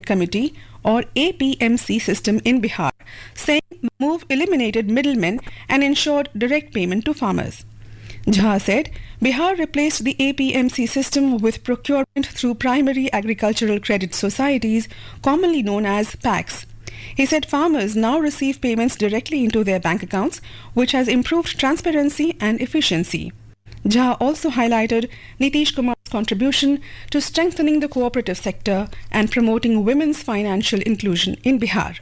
Committee or APMC system in Bihar, saying the move eliminated middlemen and ensured direct payment to farmers. Jha said Bihar replaced the APMC system with procurement through primary agricultural credit societies, commonly known as PACs. He said farmers now receive payments directly into their bank accounts, which has improved transparency and efficiency. Jha also highlighted Nitish Kumar's contribution to strengthening the cooperative sector and promoting women's financial inclusion in Bihar.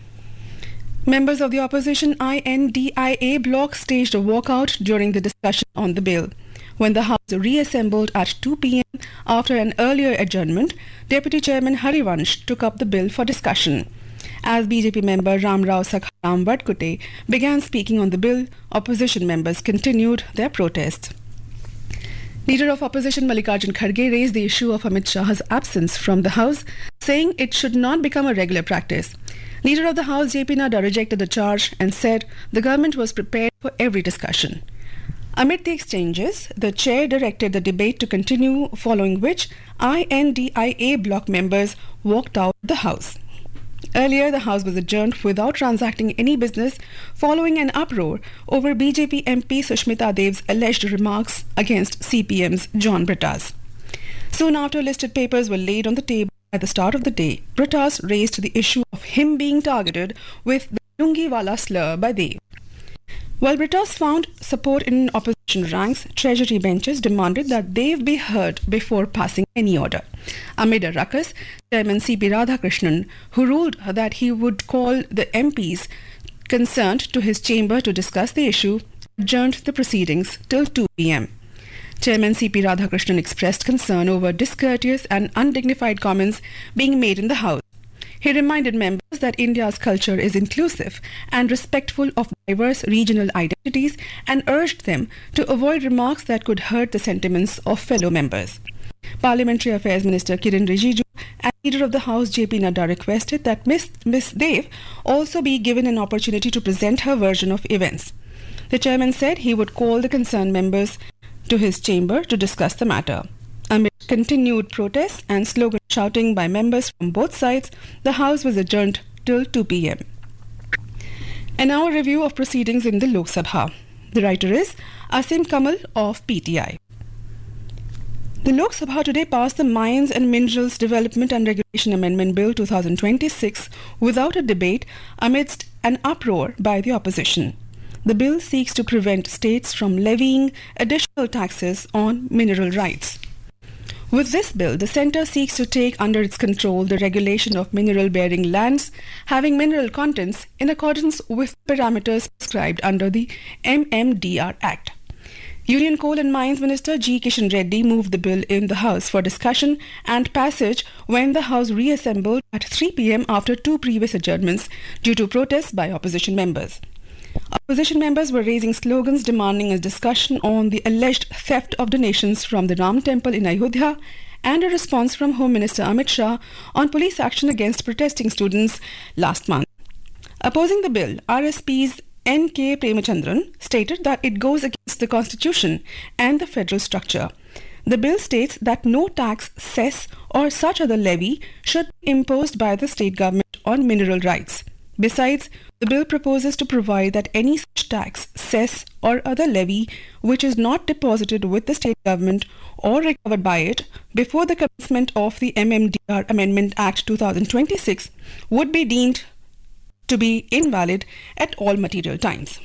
Members of the opposition INDIA bloc staged a walkout during the discussion on the bill. When the House reassembled at 2 p.m. after an earlier adjournment, Deputy Chairman Harivansh took up the bill for discussion. As BJP member Ram Rao Sakharam Vadkute began speaking on the bill, opposition members continued their protests. Leader of opposition Mallikarjun Kharge raised the issue of Amit Shah's absence from the House, saying it should not become a regular practice. Leader of the House JP Nadda rejected the charge and said the government was prepared for every discussion. Amid the exchanges, the chair directed the debate to continue, following which INDIA bloc members walked out of the House. Earlier, the House was adjourned without transacting any business following an uproar over BJP MP Sushmita Dev's alleged remarks against CPM's John Brittas. Soon after listed papers were laid on the table at the start of the day, Brittas raised the issue of him being targeted with the Lungiwala slur by Dev. While Brittas found support in opposition ranks, Treasury benches demanded that Dev be heard before passing any order. Amid a ruckus, Chairman C.P. Radhakrishnan, who ruled that he would call the MPs concerned to his chamber to discuss the issue, adjourned the proceedings till 2 p.m. Chairman C.P. Radhakrishnan expressed concern over discourteous and undignified comments being made in the House. He reminded members that India's culture is inclusive and respectful of diverse regional identities and urged them to avoid remarks that could hurt the sentiments of fellow members. Parliamentary Affairs Minister Kiren Rijiju and Leader of the House JP Nadda requested that Ms. Dev also be given an opportunity to present her version of events. The chairman said he would call the concerned members to his chamber to discuss the matter. Amid continued protests and slogan shouting by members from both sides, the House was adjourned till 2 p.m. And now a review of proceedings in the Lok Sabha. The writer is Asim Kamal of PTI. The Lok Sabha today passed the Mines and Minerals Development and Regulation Amendment Bill 2026 without a debate amidst an uproar by the opposition. The bill seeks to prevent states from levying additional taxes on mineral rights. With this bill, the centre seeks to take under its control the regulation of mineral-bearing lands having mineral contents in accordance with parameters prescribed under the MMDR Act. Union Coal and Mines Minister G. Kishan Reddy moved the bill in the House for discussion and passage when the House reassembled at 3 p.m. after two previous adjournments due to protests by opposition members. Opposition members were raising slogans demanding a discussion on the alleged theft of donations from the Ram Temple in Ayodhya and a response from Home Minister Amit Shah on police action against protesting students last month. Opposing the bill, RSP's N.K. Premachandran stated that it goes against the constitution and the federal structure. The bill states that no tax, cess or such other levy should be imposed by the state government on mineral rights. Besides, the bill proposes to provide that any such tax, cess or other levy which is not deposited with the state government or recovered by it before the commencement of the MMDR Amendment Act 2026 would be deemed to be invalid at all material times.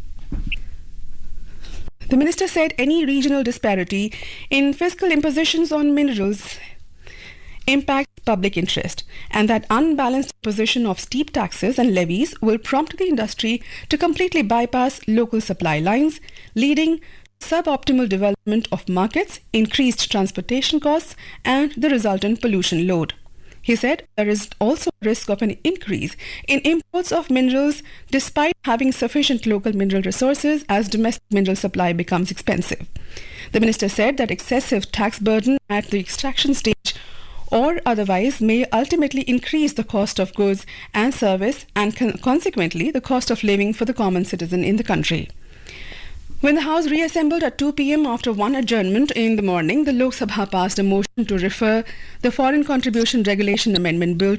The minister said any regional disparity in fiscal impositions on minerals impacts public interest and that unbalanced position of steep taxes and levies will prompt the industry to completely bypass local supply lines, leading to suboptimal development of markets, increased transportation costs and the resultant pollution load. He said there is also a risk of an increase in imports of minerals despite having sufficient local mineral resources as domestic mineral supply becomes expensive. The minister said that excessive tax burden at the extraction stage or otherwise may ultimately increase the cost of goods and service and consequently the cost of living for the common citizen in the country. When the House reassembled at 2 p.m. after one adjournment in the morning, the Lok Sabha passed a motion to refer the Foreign Contribution Regulation Amendment Bill